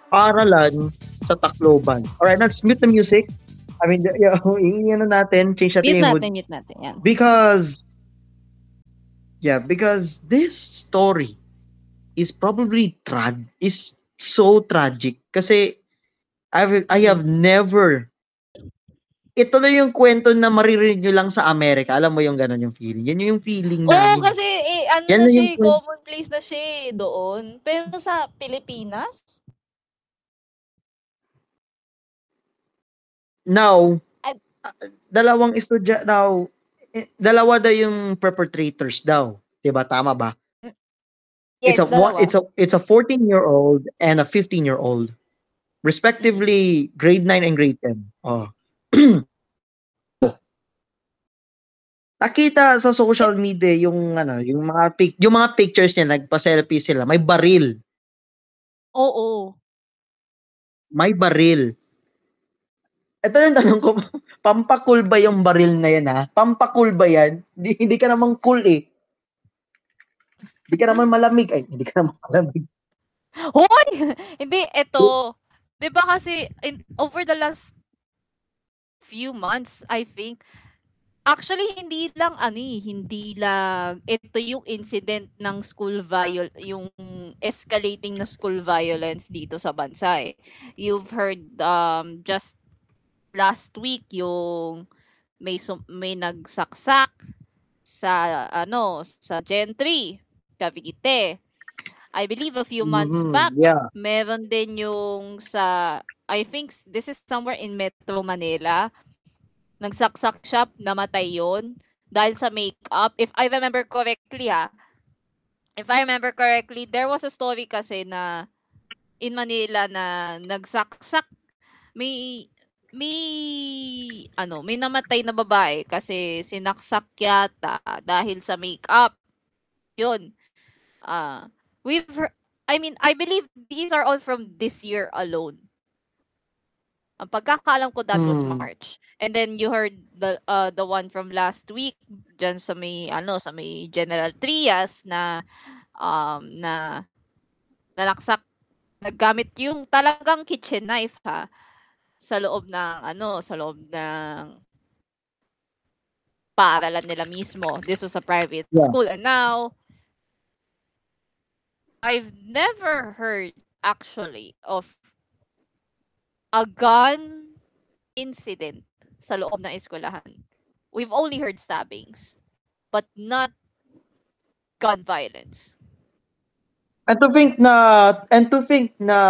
Paaralan sa Tacloban. Alright, let's mute the music. I mean, yung natin, change natin yung mood. Mute natin yan. Because this story is probably is so tragic kasi I have never ito na yung kwento na maririnig nyo lang sa Amerika. Alam mo yung gano'n yung feeling. Yan yung feeling namin. kasi ano Yan na na siya, yung kwento. common place na siya doon. Pero sa Pilipinas, Now, Ay- dalawa daw yung perpetrators daw. 'Di ba? Tama ba? yes, dalawa. It's a 14-year-old and a 15-year-old. Respectively, grade 9 and grade 10. Oh. Nakita sa social media yung mga pictures niya, nagpa-selfie sila, may baril. Oo. May baril. Ito yung tanong ko, pampakul ba yung baril na yan, ha? Pampakul ba yan? Hindi ka naman cool, eh. Hindi ka naman malamig. Ay, hindi ka naman malamig. Hoy! Hindi, ito. 'Di ba kasi over the last few months, I think, actually hindi lang ito yung incident ng yung escalating na school violence dito sa bansa eh. You've heard just last week yung may nagsaksak sa sa Gentry, Cavite. I believe a few months back, meron din yung I think this is somewhere in Metro Manila. Nagsaksak siya, namatay yun dahil sa makeup. If I remember correctly, there was a story kasi na in Manila na nagsaksak. May namatay na babae kasi sinaksak yata dahil sa makeup. Yun. I believe these are all from this year alone. Ang pagkakaalam ko that was March. And then you heard the one from last week dyan sa may General Trias na nanaksak, naggamit yung talagang kitchen knife sa loob ng paaralan nila mismo. This was a private school. And now, I've never heard actually of a gun incident sa loob ng eskwelahan. We've only heard stabbings, but not gun violence. And to think na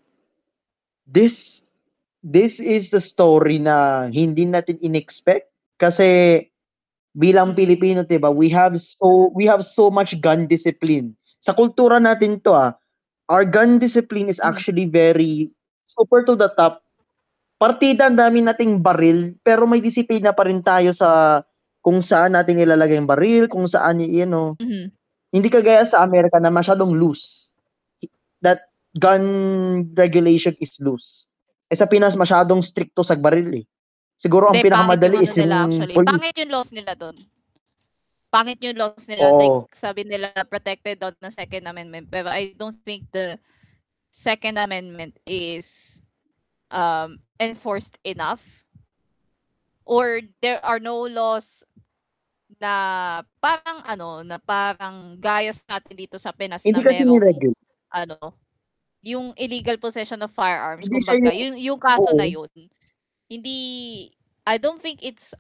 this is the story na hindi natin inexpect kasi bilang Pilipino, 'di ba? We have so much gun discipline. Sa kultura natin 'to, our gun discipline is actually very super to the top. Partida, ang dami nating baril, pero may disiplina pa rin tayo sa kung saan natin ilalagay yung baril, kung saan Hindi kagaya sa Amerika na masyadong loose. That gun regulation is loose. Sa Pinas masyadong stricto sa baril eh. Siguro ang pinakamadali is yung police. Pangit yung laws nila doon. Pangit yung laws nila. Like, sabi nila protected on the Second Amendment. Pero I don't think the Second Amendment is enforced enough, or there are no laws na parang gaya sa atin dito sa Pinas na merong yung illegal possession of firearms, kumbaga yung kaso na yun, hindi, I don't think it's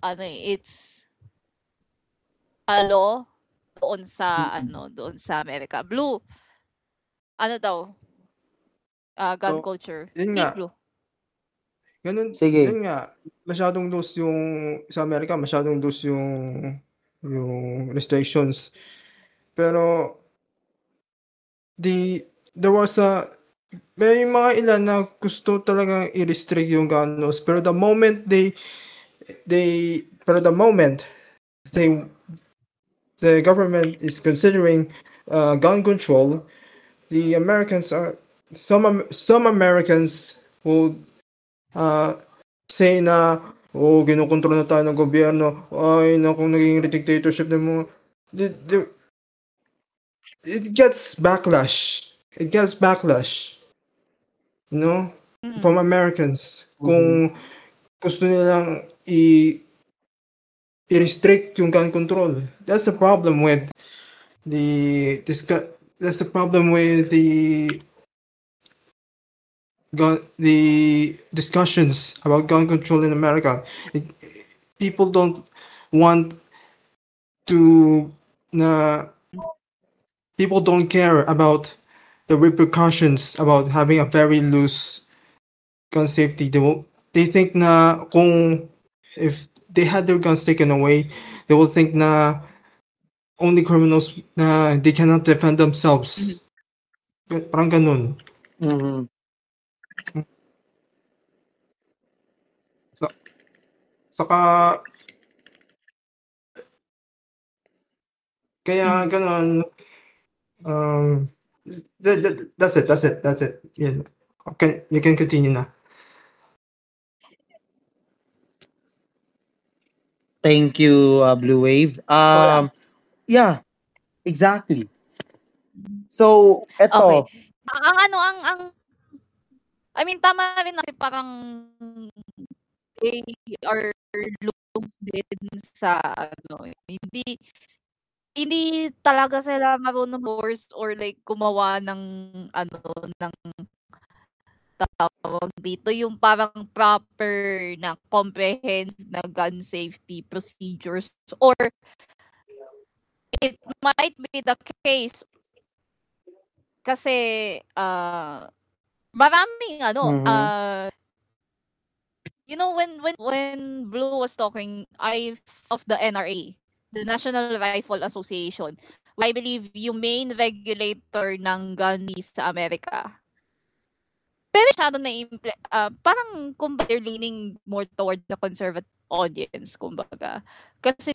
a law doon sa Amerika. Blue, gun culture. Please, Blue. Ganun, sige. Yun nga, masyadong loose yung, sa Amerika, masyadong loose yung restrictions. Pero, there was may mga ilan na gusto talagang i-restrict yung guns, pero the moment the government is considering gun control, the Americans some Americans will say na, kinukontrol na tayo ng gobyerno, ay, naku, naging dictatorship na mo. It gets backlash. you know, Mhm. from Americans. Kung gusto nilang i-restrict yung gun control. That's the problem with that's the problem with the discussions about gun control in America. People don't want to people don't care about the repercussions about having a very loose gun safety. They think na if they had their guns taken away, they will think na only criminals na they cannot defend themselves. Parang ganun. Mhm. Saka kaya ganun. That's it. Yeah. Okay, you can continue na. Thank you, Blue Wave. Yeah, exactly. So, Okay. eto, I mean, tama rin kasi parang they are loose din sa hindi hindi talaga sila marunong force or like gumawa ng ng tawag dito, yung parang proper na comprehensive na gun safety procedures, or it might be the case kasi maraming mhm, you know, when Blue was talking, of the NRA, the National Rifle Association, I believe yung main regulator ng gun sa America. Pero masyado parang kumbaga they're leaning more toward the conservative audience, kumbaga. Kasi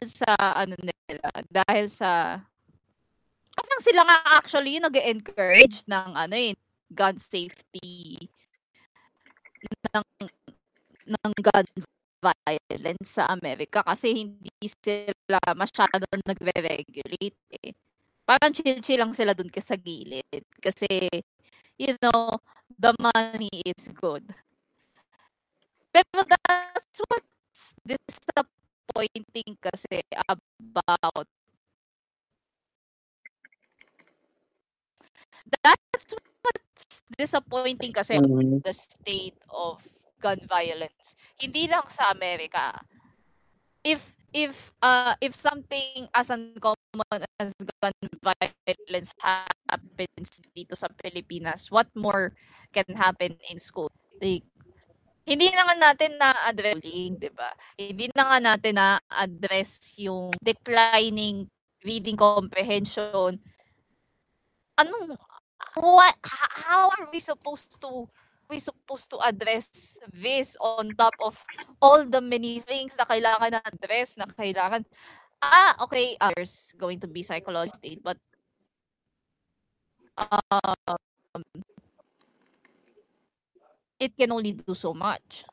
dahil sa parang sila nga actually yung nag-encourage ng gun safety, ng gun violence sa Amerika kasi hindi sila masyado nagre-regulate eh. Parang chill-chill lang sila dun sa gilid kasi the money is good. Pero that's what's disappointing kasi about that's what's disappointing kasi mhm, the state of gun violence. Hindi lang sa Amerika. If something as uncommon as gun violence happens dito sa Pilipinas, what more can happen in school? Like, hindi na nga natin na-address bullying, 'di ba? Hindi na nga natin na-address yung declining reading comprehension. How are we supposed to address this on top of all the many things na kailangan na address, na kailangan okay, there's going to be psychological state, but it can only do so much.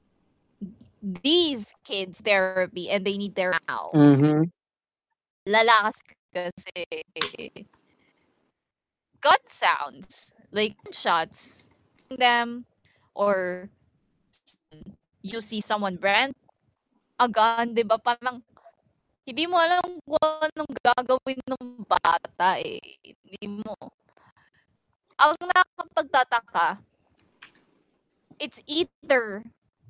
These kids therapy and they need therapy now. mhm, Lalakas kasi gun sounds, like shots them, or you see someone brand a gun, 'di ba? Parang hindi mo alam kung anong gagawin ng bata eh. Hindi mo. Ang nakakapagtataka, it's either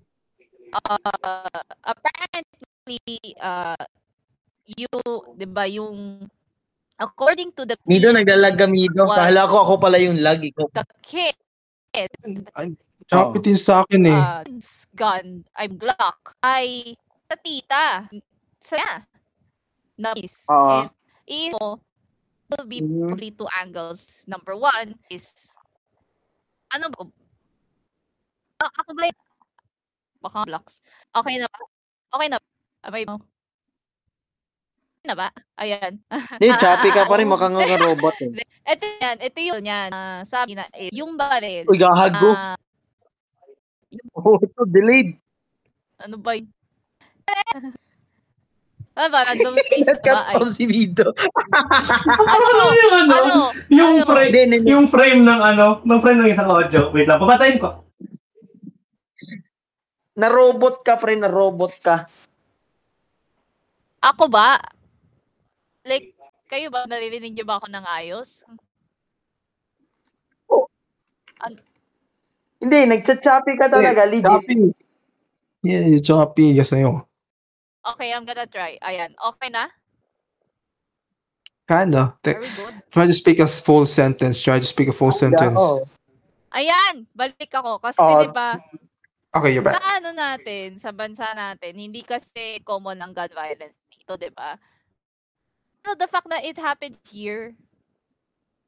apparently you, 'di ba, yung according to the Mido, PD naglalag Mido. Kala was ko ako pala yung lag, ikaw. the kid Drop it din sa akin eh. gun, I'm Glock, ay sa tita. Saya. Nice. And will be probably two angles. Number one is ano ba? Ako ba baka blocks. Okay na ba? Okay na ba? Abay mo. Okay na ba? Ayan. Choppy ka pa rin, mukhang kang robot eh. Ito yun yan. Sabi na, yung baril. Uy, gahago. Ito, delayed. Ano ba yun? Ano ba? Random space Cut ba? Ay. off si Vito. Yung Ano? frame, Hindi. yung frame ng isang audio. Wait lang, papatayin ko. Na-robot ka, pre. Na-robot ka. Ako ba? Like, kayo ba? Naririnig niyo ba ako ng ayos? Hindi, nagchachappy ka talaga, legit. Choppy. Yeah, you choppy. Yes, sa'yo. Okay, I'm gonna try. Ayan. Okay na? Kinda. Are we good? Try to speak a full sentence. Try to speak a full sentence. Oo. Ayan! Balik ako. Kasi Oh. diba, Okay, you're back. sa ano natin, sa bansa natin, hindi kasi common ang gun violence dito, diba? So the fact that it happened here,